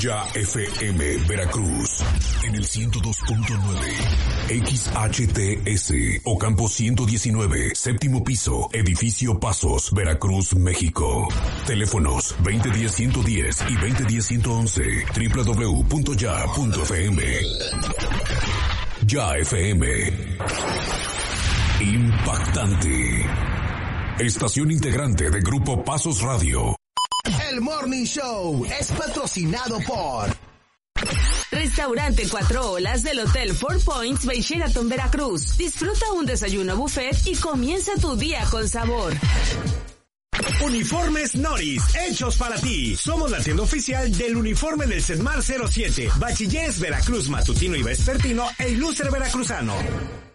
Ya FM Veracruz en el 102.9 XHTS Ocampo 119, séptimo piso, edificio Pasos, Veracruz, México. Teléfonos 2010-110 y 2010-111, www.ya.fm. Ya FM. Impactante. Estación integrante de Grupo Pasos Radio. El Morning Show es patrocinado por Restaurante Cuatro Olas del Hotel Four Points by Sheraton Veracruz. Disfruta un desayuno buffet y comienza tu día con sabor. Uniformes Noris, hechos para ti. Somos la tienda oficial del uniforme del CEDMAR 07, Bachilleres Veracruz Matutino y Vespertino e Ilustre Veracruzano.